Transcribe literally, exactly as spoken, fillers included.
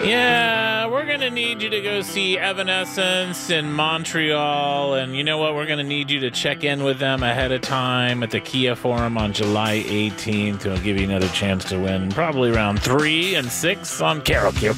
Yeah, we're going to need you to go see Evanescence in Montreal. And you know what? We're going to need you to check in with them ahead of time at the Kia Forum on July eighteenth. We'll give you another chance to win probably round three and six on Karaoke.